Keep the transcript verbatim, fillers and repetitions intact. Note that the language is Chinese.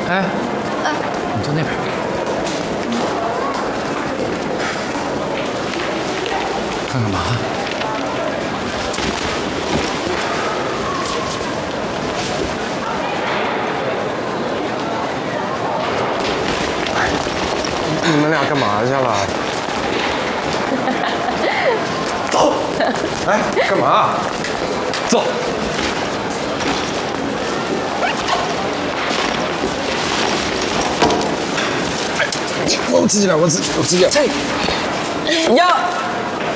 哎，你坐那边。看干嘛？ 你们俩干嘛去了？走！哎，干嘛？走！哎，我自己来，我自己，我自己来。这， 要。